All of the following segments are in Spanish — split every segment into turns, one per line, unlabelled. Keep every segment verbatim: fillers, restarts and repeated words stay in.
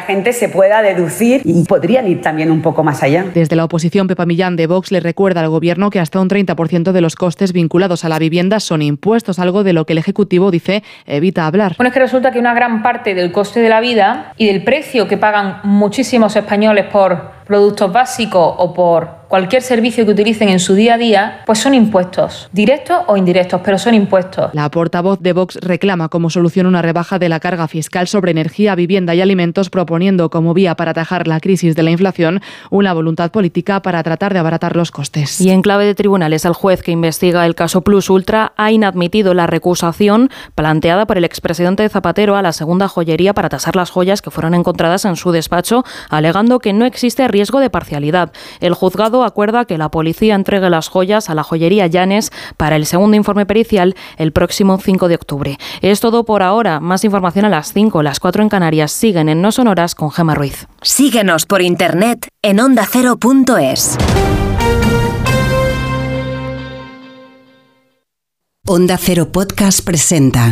gente se pueda deducir y podrían ir también un poco más allá.
Desde la oposición, Pepa Millán de Vox le recuerda al Gobierno que hasta un treinta por ciento de los costes vinculados a la vivienda son impuestos, algo de lo que el Ejecutivo dice evita hablar.
Bueno, es que resulta que una gran parte del coste de la vida y del precio que pagan muchísimos españoles por productos básicos o por cualquier servicio que utilicen en su día a día, pues son impuestos, directos o indirectos, pero son impuestos.
La portavoz de Vox reclama como solución una rebaja de la carga fiscal sobre energía, vivienda y alimentos, proponiendo como vía para atajar la crisis de la inflación una voluntad política para tratar de abaratar los costes.
Y en clave de tribunales, el juez que investiga el caso Plus Ultra ha inadmitido la recusación planteada por el expresidente Zapatero a la segunda joyería para tasar las joyas que fueron encontradas en su despacho, alegando que no existe riesgo de parcialidad. El juzgado acuerda que la policía entregue las joyas a la joyería Llanes para el segundo informe pericial el próximo cinco de octubre. Es todo por ahora. Más información a las cinco, las cuatro en Canarias. Siguen en No Sonoras con Gemma Ruiz.
Síguenos por internet en onda cero punto es.
Onda Cero Podcast presenta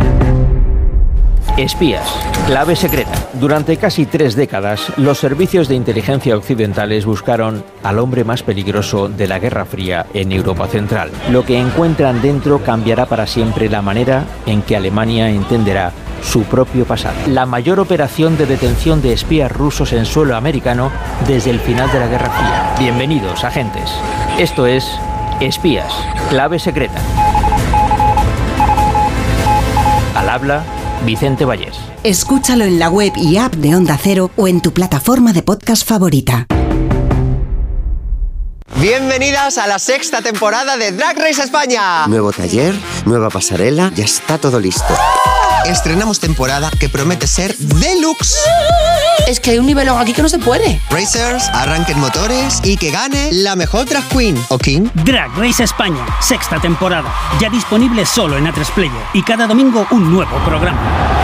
Espías, clave secreta. Durante casi tres décadas, los servicios de inteligencia occidentales buscaron al hombre más peligroso de la Guerra Fría en Europa Central. Lo que encuentran dentro cambiará para siempre la manera en que Alemania entenderá su propio pasado. La mayor operación de detención de espías rusos en suelo americano desde el final de la Guerra Fría. Bienvenidos, agentes. Esto es Espías, clave secreta. Al habla Vicente Vallés.
Escúchalo en la web y app de Onda Cero o en tu plataforma de podcast favorita.
Bienvenidas a la sexta temporada de Drag Race España.
Nuevo taller, nueva pasarela, ya está todo listo.
Estrenamos temporada que promete ser deluxe.
Es que hay un nivel aquí que no se puede.
Racers, arranquen motores y que gane la mejor drag queen o king.
Drag Race España, sexta temporada, ya disponible solo en A tres Player y cada domingo un nuevo programa.